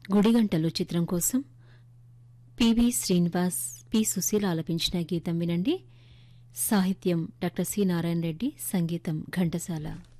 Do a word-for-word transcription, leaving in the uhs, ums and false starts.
గుడిగంటలు చిత్రం కోసం PV Srinivas, P Susheela ఆలపించిన గీతం వినండి. సాహిత్యం డాక్టర్ సి నారాయణ రెడ్డి, సంగీతం ఘంటసాల.